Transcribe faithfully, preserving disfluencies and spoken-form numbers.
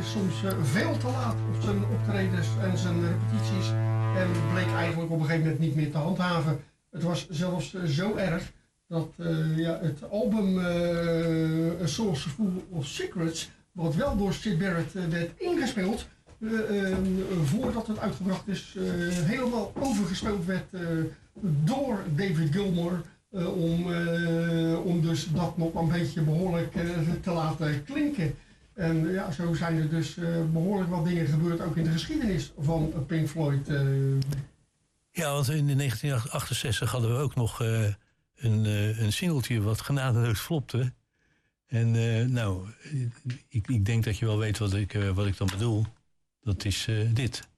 soms uh, veel te laat op zijn optredens en zijn repetities. En bleek eigenlijk op een gegeven moment niet meer te handhaven. Het was zelfs uh, zo erg dat uh, ja, het album uh, A Source Full of Secrets, wat wel door Syd Barrett uh, werd ingespeeld, uh, uh, voordat het uitgebracht is, uh, helemaal overgespeeld werd uh, door David Gilmour. Uh, om, uh, om dus dat nog een beetje behoorlijk uh, te laten klinken. En uh, ja, zo zijn er dus uh, behoorlijk wat dingen gebeurd, ook in de geschiedenis van Pink Floyd. Uh. Ja, want in negentien achtenzestig hadden we ook nog uh, een, uh, een singeltje wat genadeloos flopte. En uh, nou, ik, ik denk dat je wel weet wat ik, uh, wat ik dan bedoel. Dat is uh, dit.